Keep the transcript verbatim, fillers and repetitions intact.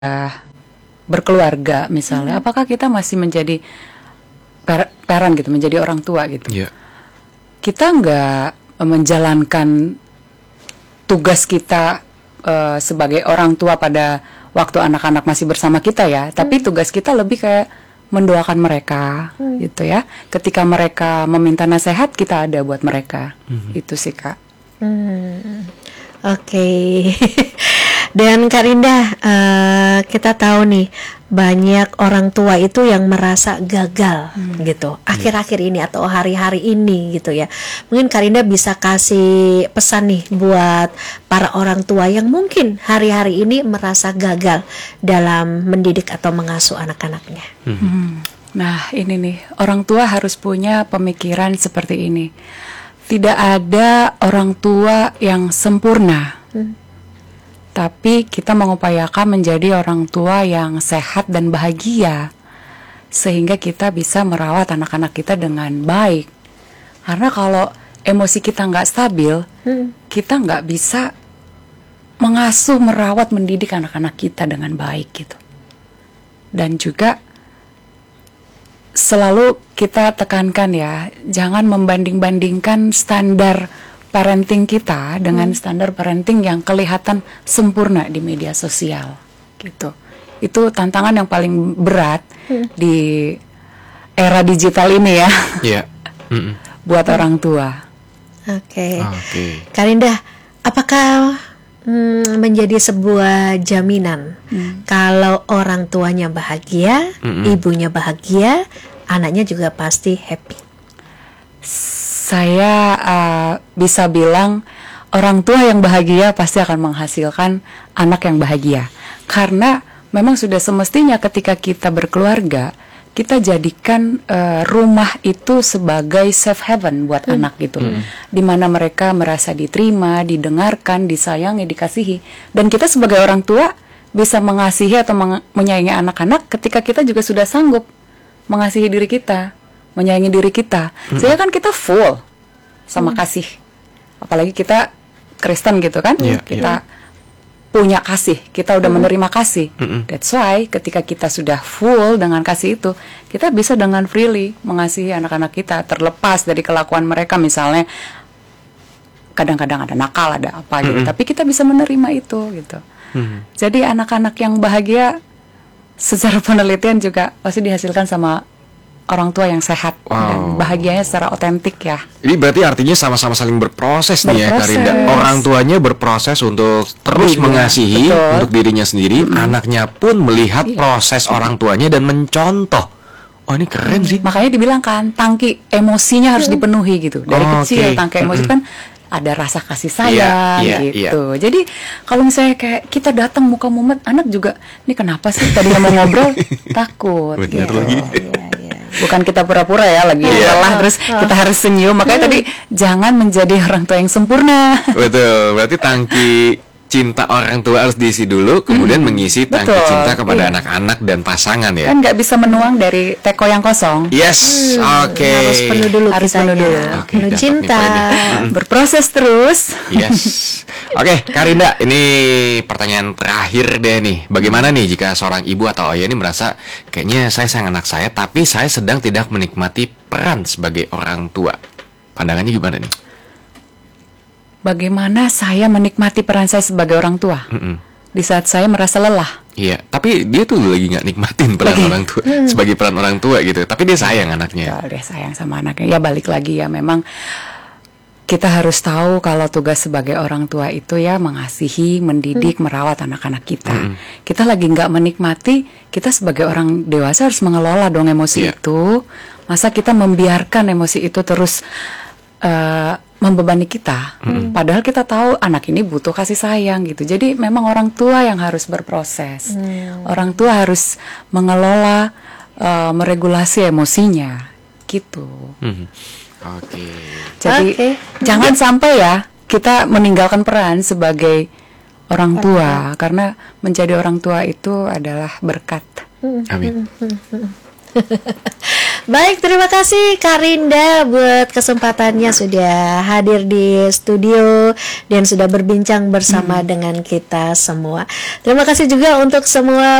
berkeluarga misalnya, hmm. apakah kita masih menjadi per- parent gitu, menjadi orang tua gitu? Yeah. Kita nggak menjalankan tugas kita uh, sebagai orang tua pada waktu anak-anak masih bersama kita ya, hmm. tapi tugas kita lebih kayak mendoakan mereka, hmm. gitu ya. Ketika mereka meminta nasihat, kita ada buat mereka. Hmm. Itu sih, Kak. Hmm. Oke. Okay. Dan Kak Rinda, uh, kita tahu nih banyak orang tua itu yang merasa gagal hmm. gitu akhir-akhir ini atau hari-hari ini gitu ya. Mungkin Kak Rinda bisa kasih pesan nih buat para orang tua yang mungkin hari-hari ini merasa gagal dalam mendidik atau mengasuh anak-anaknya. Hmm. Hmm. Nah ini nih, orang tua harus punya pemikiran seperti ini. Tidak ada orang tua yang sempurna. Hmm. Tapi kita mengupayakan menjadi orang tua yang sehat dan bahagia, sehingga kita bisa merawat anak-anak kita dengan baik. Karena kalau emosi kita nggak stabil, hmm. kita nggak bisa mengasuh, merawat, mendidik anak-anak kita dengan baik gitu. Dan juga selalu kita tekankan ya, jangan membanding-bandingkan standar parenting kita dengan hmm. standar parenting yang kelihatan sempurna di media sosial gitu. Itu tantangan yang paling berat hmm. di era digital ini ya. Yeah. Mm-mm. Buat hmm. orang tua. Oke. Okay. Okay. Kak Rinda, apakah hmm, menjadi sebuah jaminan hmm. kalau orang tuanya bahagia, Mm-mm. ibunya bahagia, anaknya juga pasti happy? Saya uh, bisa bilang orang tua yang bahagia pasti akan menghasilkan anak yang bahagia. Karena memang sudah semestinya ketika kita berkeluarga, kita jadikan uh, rumah itu sebagai safe haven buat hmm. anak gitu. Hmm. Dimana mereka merasa diterima, didengarkan, disayangi, dikasihi. Dan kita sebagai orang tua bisa mengasihi atau meng- menyayangi anak-anak ketika kita juga sudah sanggup mengasihi diri kita, menyayangi diri kita. Hmm. Sehingga kan kita full sama hmm. kasih. Apalagi kita Kristen gitu kan, yeah, kita yeah. punya kasih, kita udah hmm. menerima kasih. Hmm. That's why ketika kita sudah full dengan kasih itu, kita bisa dengan freely mengasihi anak-anak kita, terlepas dari kelakuan mereka. Misalnya kadang-kadang ada nakal, ada apa gitu, hmm. tapi kita bisa menerima itu gitu. Hmm. Jadi anak-anak yang bahagia secara penelitian juga pasti dihasilkan sama orang tua yang sehat wow. dan bahagianya secara otentik ya. Ini berarti artinya sama-sama saling berproses, berproses. nih ya Kak Rinda. Orang tuanya berproses untuk terus iya, mengasihi betul. Untuk dirinya sendiri, mm-hmm. anaknya pun melihat iya. proses orang tuanya dan mencontoh. Oh ini keren sih. Makanya dibilang kan tangki emosinya harus dipenuhi gitu. Dari oh, kecil okay. tangki emosi mm-hmm. kan ada rasa kasih sayang yeah, yeah, gitu. Yeah. Jadi kalau misalnya kayak kita datang muka mumet, anak juga, ini kenapa sih tadi mau ngobrol takut bener gitu. Lagi. Yeah, yeah. Bukan kita pura-pura ya lagi yeah. lelah terus oh. kita harus senyum. Makanya hmm. tadi jangan menjadi orang tua yang sempurna. Betul. Berarti tangki cinta orang tua harus diisi dulu, kemudian hmm, mengisi tangki betul, cinta kepada iya. anak-anak dan pasangan ya. Kan nggak bisa menuang dari teko yang kosong. Yes, hmm, oke. Okay. Harus penuh dulu, harus penuh dulu. Okay, penuh cinta, berproses terus. Yes, oke, okay, Kak Rinda, ini pertanyaan terakhir deh nih. Bagaimana nih jika seorang ibu atau ayah ini merasa kayaknya saya sayang anak saya, tapi saya sedang tidak menikmati peran sebagai orang tua? Pandangannya gimana nih? Bagaimana saya menikmati peran saya sebagai orang tua Mm-mm. di saat saya merasa lelah? Iya, tapi dia tuh lagi nggak nikmatin peran lagi. orang tua hmm. sebagai peran orang tua gitu. Tapi dia sayang anaknya. Betul, dia sayang sama anaknya. Ya balik lagi ya, memang kita harus tahu kalau tugas sebagai orang tua itu ya mengasihi, mendidik, hmm. merawat anak-anak kita. Hmm. Kita lagi nggak menikmati, kita sebagai orang dewasa harus mengelola dong emosi yeah. itu. Masa kita membiarkan emosi itu terus Uh, membebani kita, hmm. padahal kita tahu anak ini butuh kasih sayang gitu. Jadi memang orang tua yang harus berproses, hmm. orang tua harus mengelola, uh, meregulasi emosinya, gitu. Hmm. Oke. Okay. Jadi okay. jangan sampai ya kita meninggalkan peran sebagai orang tua, okay. karena menjadi orang tua itu adalah berkat. Amin. Baik, terima kasih Kak Rinda buat kesempatannya sudah hadir di studio dan sudah berbincang bersama dengan kita semua. Terima kasih juga untuk semua